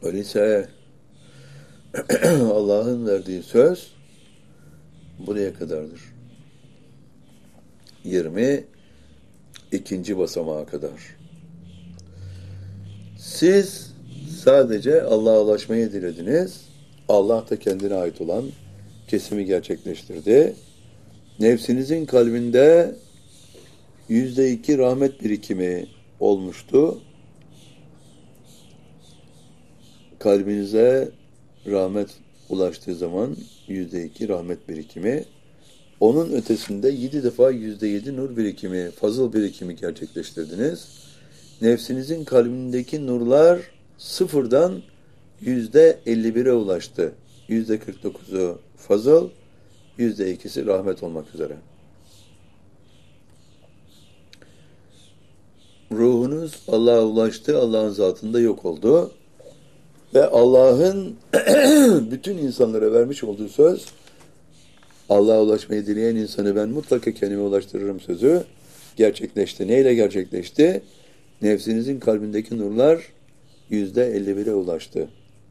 Öyleyse Allah'ın verdiği söz buraya kadardır. 22. basamağa kadar. Siz sadece Allah'a ulaşmayı dilediniz. Allah da kendine ait olan kesimi gerçekleştirdi. Nefsinizin kalbinde %2 rahmet birikimi olmuştu. Kalbinize rahmet ulaştığı zaman %2 rahmet birikimi, onun ötesinde 7 defa %7 nur birikimi, fazıl birikimi gerçekleştirdiniz. Nefsinizin kalbindeki nurlar sıfırdan %51'e ulaştı. %49'u fazıl, %2'si rahmet olmak üzere. Ruhunuz Allah'a ulaştı, Allah'ın zatında yok oldu. Ve Allah'ın bütün insanlara vermiş olduğu söz, Allah'a ulaşmayı dileyen insanı ben mutlaka kendime ulaştırırım sözü gerçekleşti. Neyle gerçekleşti? Nefsinizin kalbindeki nurlar %51'e ulaştı.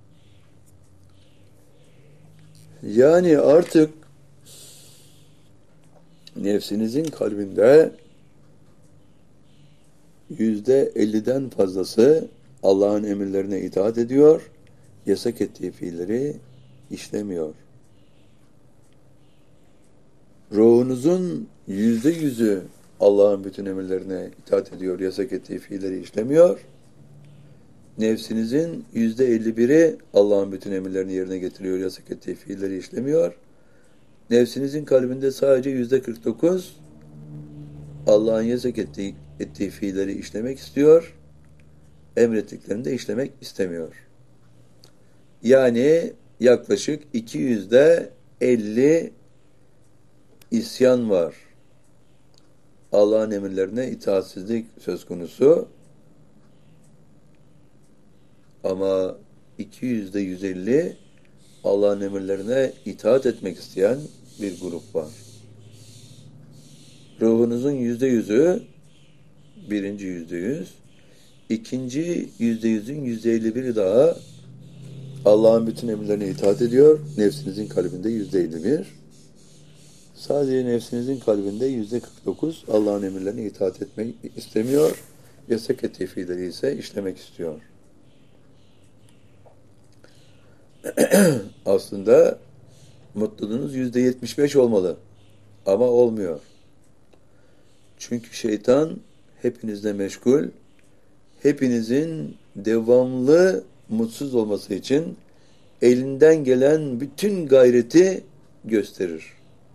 Yani artık nefsinizin kalbinde %50'den fazlası Allah'ın emirlerine itaat ediyor, yasak ettiği fiilleri işlemiyor. Ruhunuzun %100'ü Allah'ın bütün emirlerine itaat ediyor, yasak ettiği fiilleri işlemiyor. Nefsinizin %51'i Allah'ın bütün emirlerini yerine getiriyor, yasak ettiği fiilleri işlemiyor. Nefsinizin kalbinde sadece %49 Allah'ın yasak ettiği fiilleri işlemek istiyor, emrettiklerini de işlemek istemiyor. Yani yaklaşık 250 isyan var. Allah'ın emirlerine itaatsizlik söz konusu. Ama 150 Allah'ın emirlerine itaat etmek isteyen bir grup var. Ruhunuzun %100'ü birinci %100, ikinci %100'ün %51'i daha Allah'ın bütün emirlerine itaat ediyor. Nefsinizin kalbinde %51. Sadece nefsinizin kalbinde %49 Allah'ın emirlerine itaat etmek istemiyor. Yasak ettiği fiilleri ise işlemek istiyor. Aslında mutluluğunuz %75 olmalı. Ama olmuyor. Çünkü şeytan hepinizle meşgul. Hepinizin devamlı mutsuz olması için elinden gelen bütün gayreti gösterir.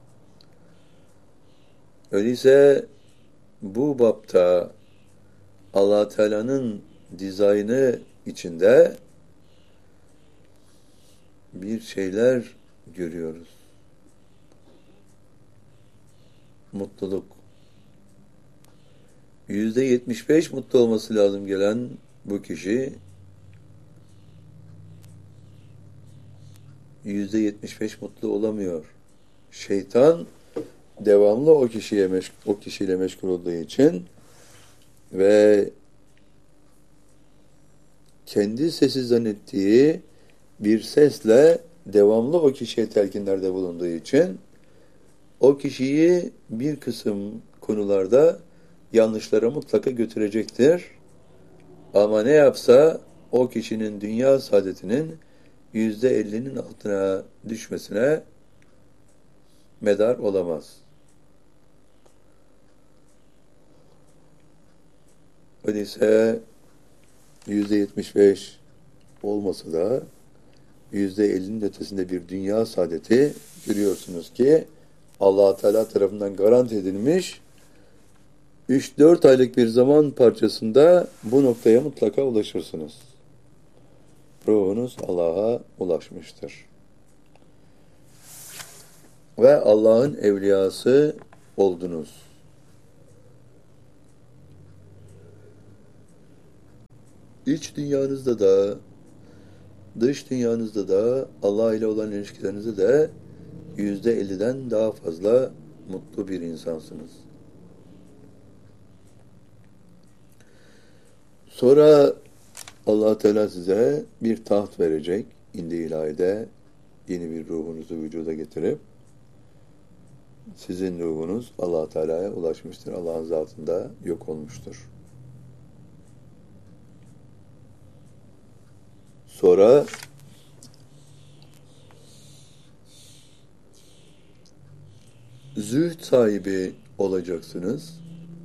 Öyleyse bu bapta Allah Teala'nın dizaynı içinde bir şeyler görüyoruz. Mutluluk. %75 mutlu olması lazım gelen bu kişi %75 mutlu olamıyor. Şeytan devamlı o kişiyle meşgul olduğu için ve kendi sesi zannettiği bir sesle devamlı o kişiye telkinlerde bulunduğu için o kişiyi bir kısım konularda yanlışlara mutlaka götürecektir. Ama ne yapsa o kişinin dünya saadetinin %50'nin altına düşmesine medar olamaz. Öyleyse %75 olmasa da %50'nin ötesinde bir dünya saadeti görüyorsunuz ki Allah Teala tarafından garanti edilmiş 3-4 aylık bir zaman parçasında bu noktaya mutlaka ulaşırsınız. Ruhunuz Allah'a ulaşmıştır. Ve Allah'ın evliyası oldunuz. İç dünyanızda da, dış dünyanızda da, Allah ile olan ilişkilerinizde de %50'den daha fazla mutlu bir insansınız. Sonra Allah Teala size bir taht verecek. İndi ilahide yeni bir ruhunuzu vücuda getirip sizin ruhunuz Allah Teala'ya ulaşmıştır. Allah'ın zatında yok olmuştur. Sonra zühd sahibi olacaksınız.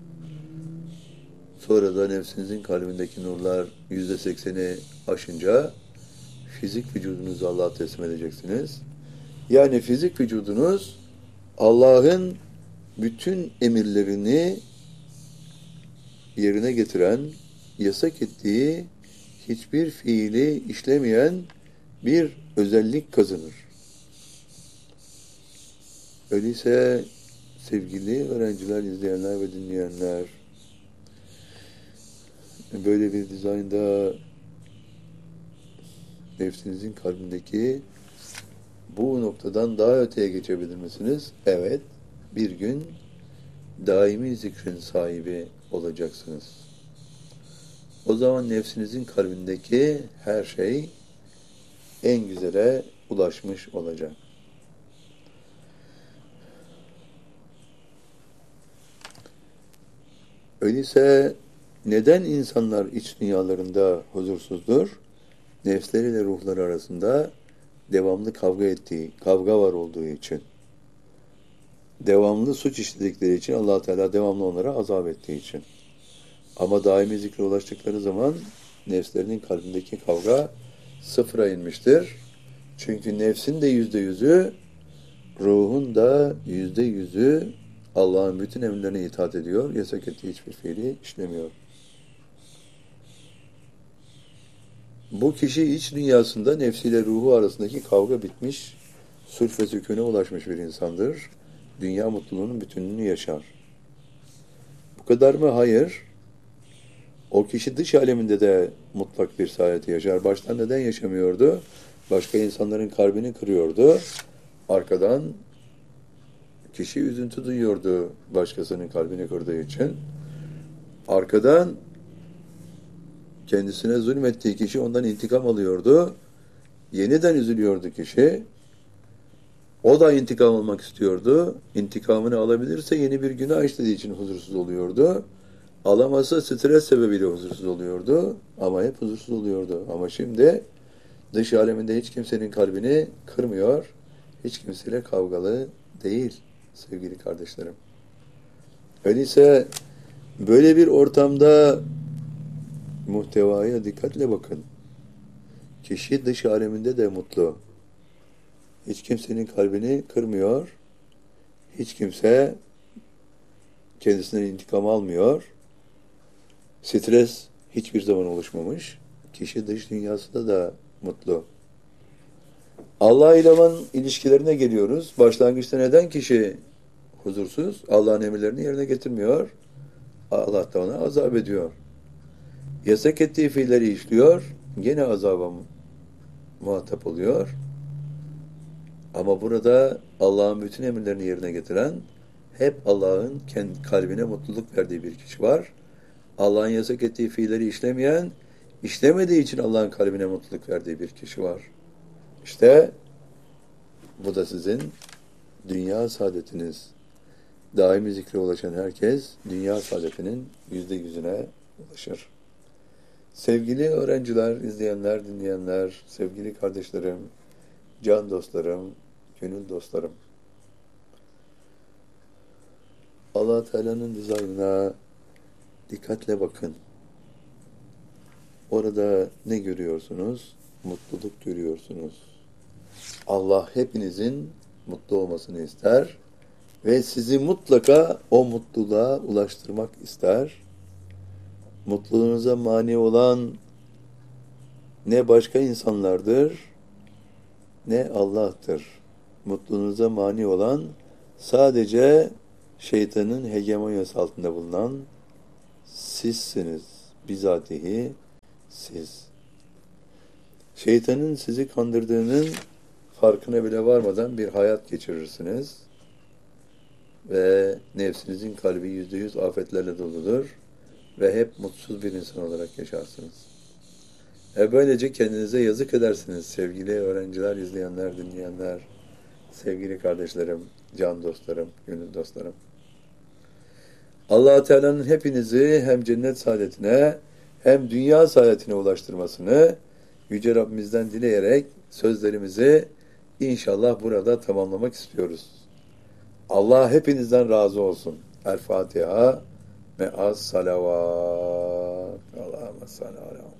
Sonra da nefsinizin kalbindeki nurlar %80'i aşınca fizik vücudunuzu Allah'a teslim edeceksiniz. Yani fizik vücudunuz Allah'ın bütün emirlerini yerine getiren, yasak ettiği hiçbir fiili işlemeyen bir özellik kazanır. Öyleyse sevgili öğrenciler, izleyenler ve dinleyenler, böyle bir dizaynda nefsinizin kalbindeki bu noktadan daha öteye geçebilir misiniz? Evet, bir gün daimi zikrin sahibi olacaksınız. O zaman nefsinizin kalbindeki her şey en güzele ulaşmış olacak. Öyleyse neden insanlar iç dünyalarında huzursuzdur? Nefsleriyle ruhları arasında devamlı kavga var olduğu için. Devamlı suç işledikleri için Allah Teala devamlı onlara azap ettiği için. Ama daimi zikre ulaştıkları zaman nefslerinin kalbindeki kavga sıfıra inmiştir. Çünkü nefsin de %100'ü, ruhun da %100'ü Allah'ın bütün emirlerine itaat ediyor. Yasak ettiği hiçbir fiili işlemiyor. Bu kişi iç dünyasında nefsiyle ruhu arasındaki kavga bitmiş, sulh ve sükûne ulaşmış bir insandır. Dünya mutluluğunun bütününü yaşar. Bu kadar mı? Hayır. O kişi dış aleminde de mutlak bir saadeti yaşar. Baştan neden yaşamıyordu? Başka insanların kalbini kırıyordu. Arkadan kişi üzüntü duyuyordu başkasının kalbini kırdığı için. Arkadan kendisine zulmettiği kişi ondan intikam alıyordu. Yeniden üzülüyordu kişi. O da intikam almak istiyordu. İntikamını alabilirse yeni bir günah işlediği için huzursuz oluyordu. Alamazsa stres sebebiyle huzursuz oluyordu. Ama hep huzursuz oluyordu. Ama şimdi dış aleminde hiç kimsenin kalbini kırmıyor. Hiç kimseyle kavgalı değil sevgili kardeşlerim. Öyleyse böyle bir ortamda muhtevaya dikkatle bakın. Kişi dış aleminde de mutlu. Hiç kimsenin kalbini kırmıyor. Hiç kimse kendisinden intikam almıyor. Stres hiçbir zaman oluşmamış. Kişi dış dünyasında da mutlu. Allah ile olan ilişkilerine geliyoruz. Başlangıçta neden kişi huzursuz? Allah'ın emirlerini yerine getirmiyor. Allah da ona azap ediyor. Yasak ettiği fiilleri işliyor. Gene azaba muhatap oluyor. Ama burada Allah'ın bütün emirlerini yerine getiren, hep Allah'ın kendi kalbine mutluluk verdiği bir kişi var. Allah'ın yasak ettiği fiilleri işlemeyen, işlemediği için Allah'ın kalbine mutluluk verdiği bir kişi var. İşte bu da sizin dünya saadetiniz. Daimi zikre ulaşan herkes dünya saadetinin %100'üne ulaşır. Sevgili öğrenciler, izleyenler, dinleyenler, sevgili kardeşlerim, can dostlarım, gönül dostlarım. Allah Teala'nın dizaynına dikkatle bakın. Orada ne görüyorsunuz? Mutluluk görüyorsunuz. Allah hepinizin mutlu olmasını ister ve sizi mutlaka o mutluluğa ulaştırmak ister. Mutluluğunuza mani olan ne başka insanlardır, ne Allah'tır. Mutluluğunuza mani olan sadece şeytanın hegemonyası altında bulunan sizsiniz. Bizatihi siz. Şeytanın sizi kandırdığının farkına bile varmadan bir hayat geçirirsiniz. Ve nefsinizin kalbi %100 afetlerle doludur. Ve hep mutsuz bir insan olarak yaşarsınız. Böylece kendinize yazık edersiniz sevgili öğrenciler, izleyenler, dinleyenler, sevgili kardeşlerim, can dostlarım, gönül dostlarım. Allah Teala'nın hepinizi hem cennet saadetine hem dünya saadetine ulaştırmasını Yüce Rabbimizden dileyerek sözlerimizi inşallah burada tamamlamak istiyoruz. Allah hepinizden razı olsun. El Fatiha me'as salavat. Allahümme salli ala